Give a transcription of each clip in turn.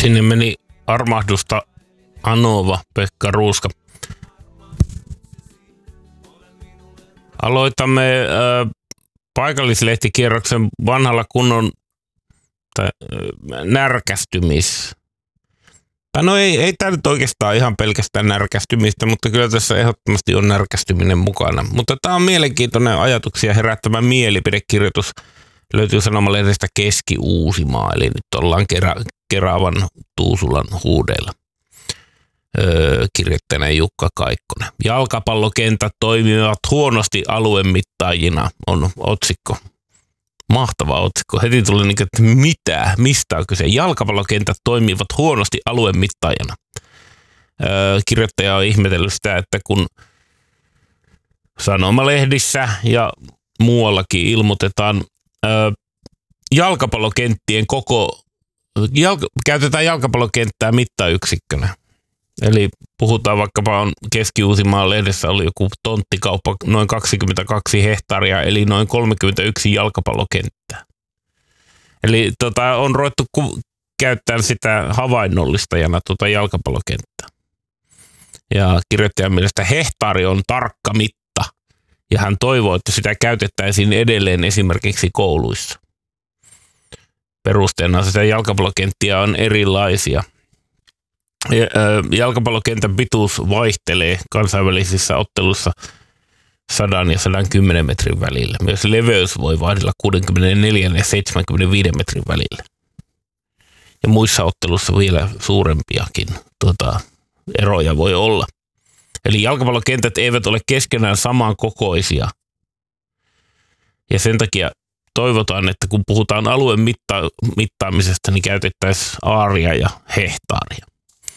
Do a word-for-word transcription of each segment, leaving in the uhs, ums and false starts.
Sinne meni armahdusta anova Pekka Ruuska. Aloitamme äh, paikallislehtikierroksen vanhalla kunnon tai, äh, närkästymis. Tai no ei, ei tämä nyt oikeastaan ihan pelkästään närkästymistä, mutta kyllä tässä ehdottomasti on närkästyminen mukana. Mutta tämä on mielenkiintoinen ajatuksia herättävä mielipidekirjoitus. Löytyy sanomalehdestä Keski-Uusimaa, eli nyt ollaan kerä, Keravan Tuusulan huudeilla. Öö, kirjoittajana Jukka Kaikkonen. Jalkapallokentät toimivat huonosti aluemittaajina on otsikko. Mahtava otsikko. Heti tuli niin, että mitä, mistä on kyse. Jalkapallokentät toimivat huonosti aluemittaajana. Öö, kirjoittaja on ihmetellyt sitä, että kun sanomalehdissä ja muuallakin ilmoitetaan öö, jalkapallokenttien koko, jalka, käytetään jalkapallokenttää mittayksikkönä. Eli puhutaan vaikkapa on Keski-Uusimaan lehdessä oli joku tonttikauppa noin kaksikymmentäkaksi hehtaaria, eli noin kolmekymmentäyksi jalkapallokenttää. Eli tota, on ruvettu ku- käyttämään sitä havainnollistajana tuota jalkapallokenttää. Ja kirjoittajan mielestä hehtaari on tarkka mitta, ja hän toivoo, että sitä käytettäisiin edelleen esimerkiksi kouluissa. Perusteena sitä jalkapallokenttiä on erilaisia. Jalkapallokentän pituus vaihtelee kansainvälisissä otteluissa sadan ja sadan kymmenen metrin välillä. Myös leveys voi vaihdella kuusikymmentäneljä ja seitsemänkymmentäviisi metrin välillä. Ja muissa otteluissa vielä suurempiakin tuota, eroja voi olla. Eli jalkapallokentät eivät ole keskenään samankokoisia. Ja sen takia toivotaan, että kun puhutaan alueen mitta- mittaamisesta, niin käytettäisiin aaria ja hehtaaria.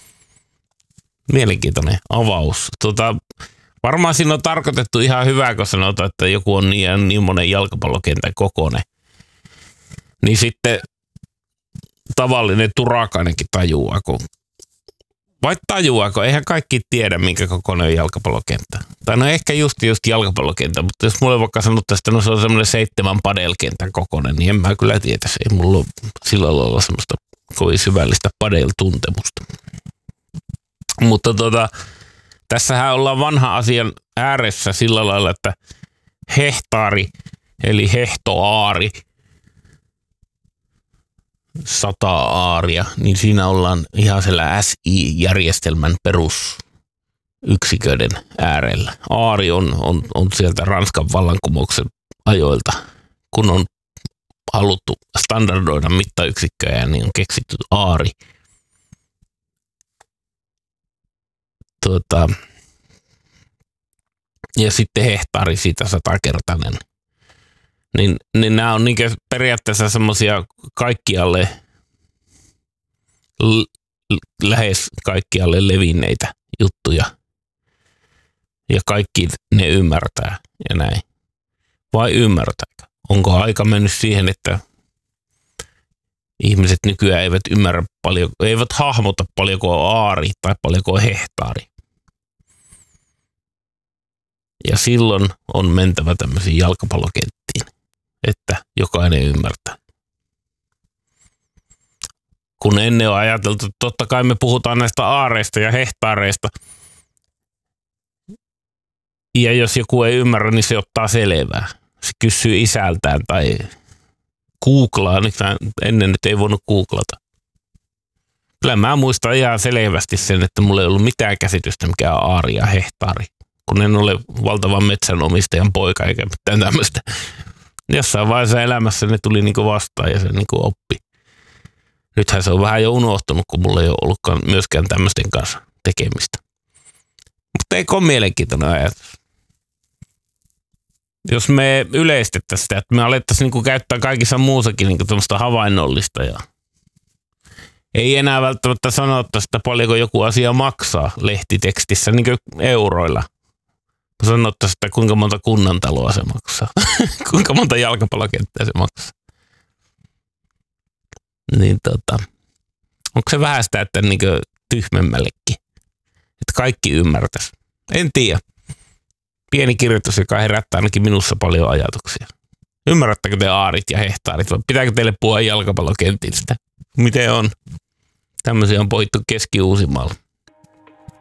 Mielenkiintoinen avaus. Tota, varmaan siinä on tarkoitettu ihan hyvää, kun sanotaan, että joku on niin, niin monen jalkapallokentän kokoinen. Niin sitten tavallinen turakainenkin tajuako. Vai tajuako? Eihän kaikki tiedä, minkä kokoinen on jalkapallokenttä. Tai no ehkä just, just jalkapallokenttä, mutta jos mulle vaikka sanottaisiin, että no se on semmoinen seitsemän padelkentän kokoinen, niin en mä kyllä tietäisi. Ei mulla ole sillä lailla semmoista kovin syvällistä padel-tuntemusta. Mutta tota, tässähän ollaan vanha asian ääressä sillä lailla, että hehtaari eli hehtoaari, sata aaria, niin siinä ollaan ihan siellä S I-järjestelmän perusyksiköiden äärellä. Aari on, on, on sieltä Ranskan vallankumouksen ajoilta, kun on haluttu standardoida mittayksikköjä, niin on keksitty aari. Tuota, ja sitten hehtaari siitä satakertainen. Niin, niin nämä on niin periaatteessa semmoisia kaikkialle, l- lähes kaikkialle levinneitä juttuja. Ja kaikki ne ymmärtää ja näin. Vai ymmärtääkö? Onko aika mennyt siihen, että ihmiset nykyään eivät ymmärrä paljon, eivät hahmota paljonko on aari tai paljonko on hehtaari. Ja silloin on mentävä tämmöisiin jalkapallokenttiin, että jokainen ymmärtää. Kun ennen on ajateltu, että totta kai me puhutaan näistä aareista ja hehtaareista. Ja jos joku ei ymmärrä, niin se ottaa selvää. Se kysyy isältään tai googlaa. Ennen nyt ei voinut googlata. Kyllä mä muistan ihan selvästi sen, että mulla ei ollut mitään käsitystä, mikä on aari ja hehtaari. Kun en ole valtavan metsänomistajan poika eikä mitään tämmöistä. Jossain vaiheessa elämässä ne tuli niinku vastaan ja se niinku oppi. Nythän se on vähän jo unohtunut, kun mulla ei ole ollutkaan myöskään tämmöisten kanssa tekemistä. Mutta eikö ole mielenkiintoinen ajatus? Jos me yleistettäisiin sitä, että me alettaisiin niinku käyttää kaikissa muussakin niinku tämmöistä havainnollista ja ei enää välttämättä sanottaisi, että paljonko joku asia maksaa lehtitekstissä niin kuin euroilla. Sanottaisiin, että kuinka monta kunnantaloa se maksaa. Kuinka monta jalkapallokenttää se maksaa. Niin tota, onko se vähän sitä, että niin kuin tyhmemmällekin? Että kaikki ymmärtäisi. En tiedä. Pieni kirjoitus, joka herättää ainakin minussa paljon ajatuksia. Ymmärrättekö te aarit ja hehtaarit vai pitääkö teille puhua jalkapallokentistä? Miten on? Tämmöisiä on poittu Keski-Uusimaalla.